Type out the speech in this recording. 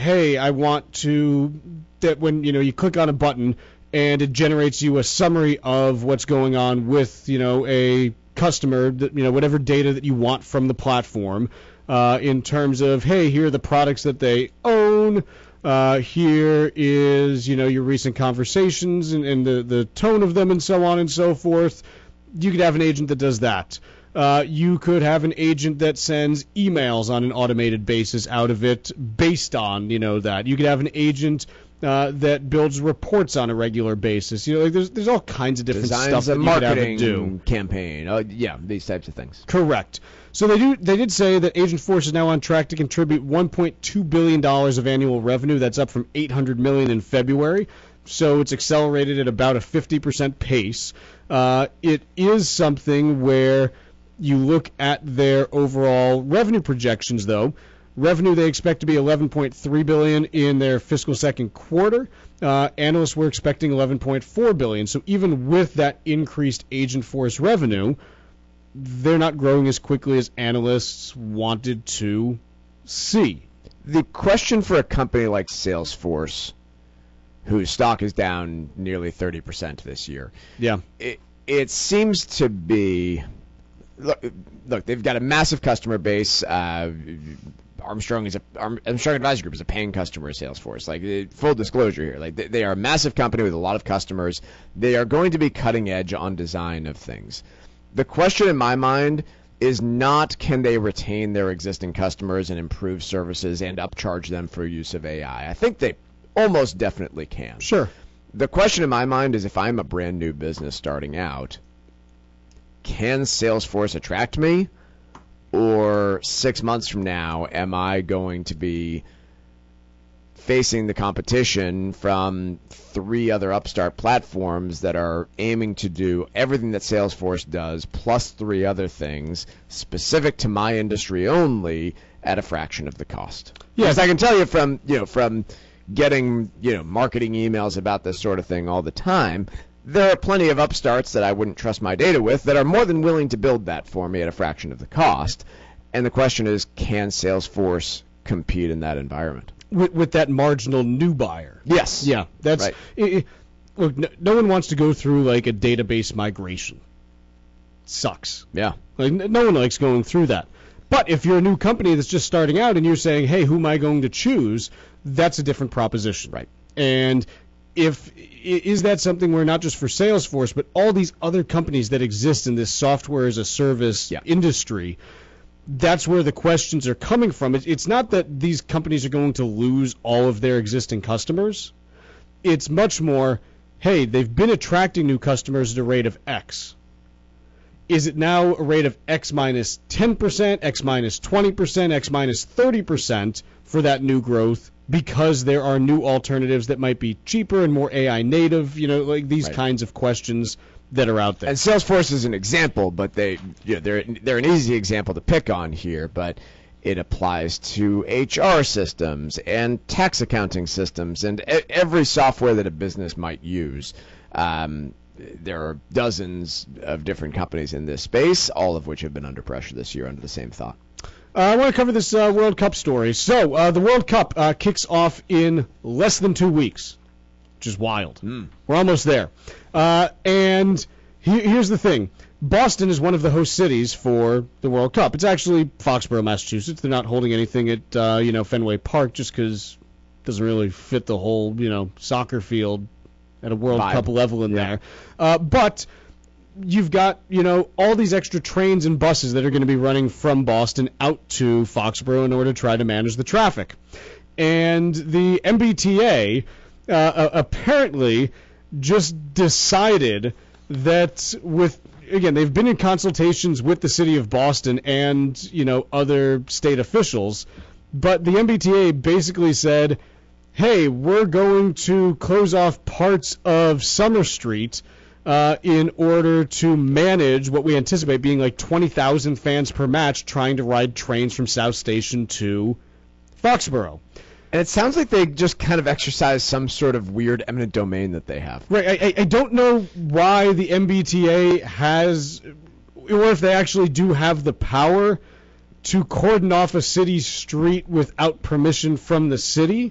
hey, I want to, that when, you click on a button and it generates you a summary of what's going on with, a customer, that, whatever data that you want from the platform, in terms of, hey, here are the products that they own, here is, your recent conversations and the tone of them and so on and so forth. You could have an agent that does that. You could have an agent that sends emails on an automated basis out of it based on, that. You could have an agent that builds reports on a regular basis. There's all kinds of different Designs stuff that a you could have it marketing do. campaign. These types of things. Correct. So they did say that Agentforce is now on track to contribute $1.2 billion of annual revenue. That's up from $800 million in February. So it's accelerated at about a 50% pace. It is something where you look at their overall revenue projections, though. Revenue they expect to be $11.3 billion in their fiscal second quarter. Analysts were expecting $11.4 billion. So even with that increased Agentforce revenue, they're not growing as quickly as analysts wanted to see. The question for a company like Salesforce, whose stock is down nearly 30% this year, it seems to be, look, they've got a massive customer base. Armstrong Advisor Group is a paying customer of Salesforce. Full disclosure here, they are a massive company with a lot of customers. They are going to be cutting edge on design of things. The question in my mind is not can they retain their existing customers and improve services and upcharge them for use of AI. I think they almost definitely can. Sure. The question in my mind is if I'm a brand new business starting out, can Salesforce attract me? Or 6 months from now, am I going to be facing the competition from 3 other upstart platforms that are aiming to do everything that Salesforce does, plus 3 other things specific to my industry only at a fraction of the cost? Yes, I can tell you from getting marketing emails about this sort of thing all the time, there are plenty of upstarts that I wouldn't trust my data with that are more than willing to build that for me at a fraction of the cost. And the question is, can Salesforce compete in that environment? With that marginal new buyer. Yes. Yeah, that's right. Look, no one wants to go through a database migration. Sucks. Yeah. No one likes going through that. But if you're a new company that's just starting out and you're saying, hey, who am I going to choose? That's a different proposition. Right. And is that something where not just for Salesforce, but all these other companies that exist in this software as a service industry, that's where the questions are coming from. It's not that these companies are going to lose all of their existing customers. It's much more, hey, they've been attracting new customers at a rate of X. Is it now a rate of X minus 10%, X minus 20%, X minus 30% for that new growth because there are new alternatives that might be cheaper and more AI native, these kinds of questions that are out there. And Salesforce is an example, but they're an easy example to pick on here, but it applies to HR systems and tax accounting systems and every software that a business might use. There are dozens of different companies in this space, all of which have been under pressure this year under the same thought. I want to cover this World Cup story. So the World Cup kicks off in less than 2 weeks, which is wild. We're almost there. And here's the thing. Boston is one of the host cities for the World Cup. It's actually Foxborough, Massachusetts. They're not holding anything at Fenway Park just because it doesn't really fit the whole soccer field at a World Cup level in there. But you've got, all these extra trains and buses that are going to be running from Boston out to Foxborough in order to try to manage the traffic. And the MBTA apparently just decided that they've been in consultations with the city of Boston and, other state officials, but the MBTA basically said, hey, we're going to close off parts of Summer Street in order to manage what we anticipate being 20,000 fans per match trying to ride trains from South Station to Foxborough. And it sounds like they just kind of exercise some sort of weird eminent domain that they have. Right. I don't know why the MBTA has, or if they actually do have the power to cordon off a city street without permission from the city.